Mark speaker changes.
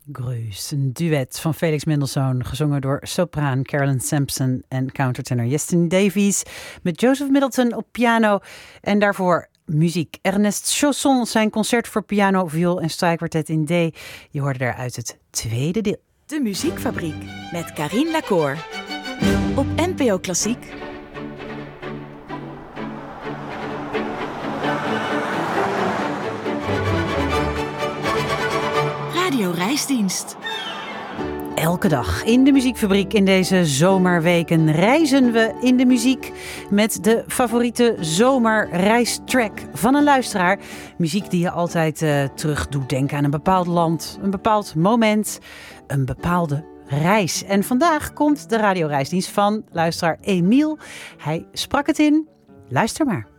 Speaker 1: Gruus, een duet van Felix Mendelssohn, gezongen door sopraan Carolyn Sampson en countertenor Justin Davies, met Joseph Middleton op piano en daarvoor muziek. Ernest Chausson, zijn concert voor piano, viool en strijkkwartet in D. Je hoorde daaruit het tweede deel.
Speaker 2: De Muziekfabriek met Carine Lacour op NPO Klassiek. Radio Reisdienst.
Speaker 1: Elke dag in de Muziekfabriek in deze zomerweken reizen we in de muziek met de favoriete zomerreistrack van een luisteraar. Muziek die je altijd terug doet denken aan een bepaald land, een bepaald moment, een bepaalde reis. En vandaag komt de radioreisdienst van luisteraar Emiel. Hij sprak het in. Luister maar.